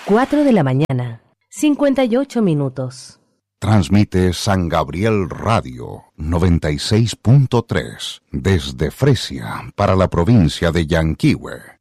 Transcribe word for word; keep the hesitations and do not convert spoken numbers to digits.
cuatro de la mañana, cincuenta y ocho minutos. Transmite San Gabriel Radio noventa y seis punto tres desde Fresia para la provincia de Yanquihue.